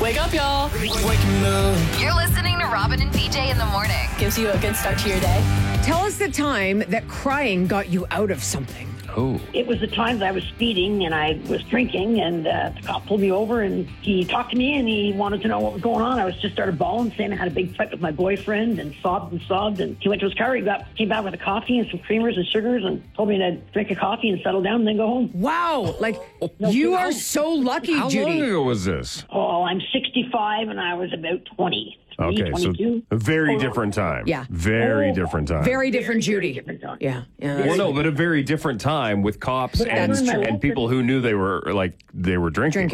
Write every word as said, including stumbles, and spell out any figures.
Wake up, y'all. You're listening to Robin and B J in the morning. Gives you a good start to your day. Tell us the time that crying got you out of something. Oh. It was the time that I was speeding and I was drinking, and uh, the cop pulled me over and he talked to me and he wanted to know what was going on. I was just started bawling, saying I had a big fight with my boyfriend, and sobbed and sobbed. And he went to his car. He got came back with a coffee and some creamers and sugars and told me to drink a coffee and settle down and then go home. Wow. Like, No, you no. are so lucky, How Judy. long ago was this? Oh, I'm sixty-five and I was about twenty. Okay, so twenty-two. a very Oh, different time. Yeah. Very Oh, different time. Very different Very, very Judy. different time. Yeah. yeah Well, that's- no, but a very different time with cops But I and learned my and lesson. people who knew they were like they were drinking. Drinking.